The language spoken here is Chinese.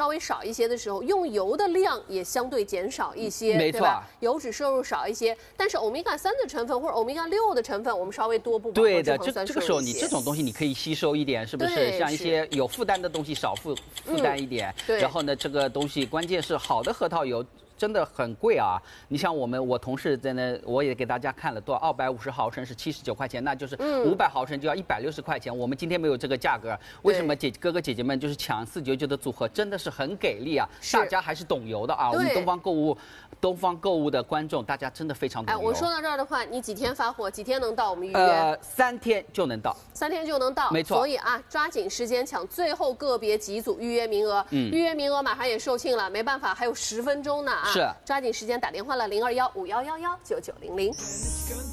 微少一些的时候，用油的量也相对减少一些， 没错， 对吧？油脂摄入少一些，但是欧米伽3的成分或者欧米伽6的成分，我们稍微多不饱和对的， 脂肪酸这个时候你这种东西你可以吸收一点，是不是？像一些有负担的东西少负担一点。 对。 然后呢，这个东西关键是好的核桃油。真的很贵啊！你像我同事在那，我也给大家看了多少，250毫升是79块钱，那就是500毫升就要160块钱。我们今天没有这个价格，为什么哥哥姐姐们就是抢499的组合，真的是很给力啊！大家还是懂油的啊！我们东方购物的观众，大家真的非常懂油。 我说到这儿的话，你几天发货？几天能到？我们预约 ？3天就能到。 3天就能到， 没错。 所以啊，抓紧时间抢最后个别几组预约名额。预约名额马上也售罄了，没办法，还有10分钟呢啊！ 是， 抓紧时间打电话了，0215111990。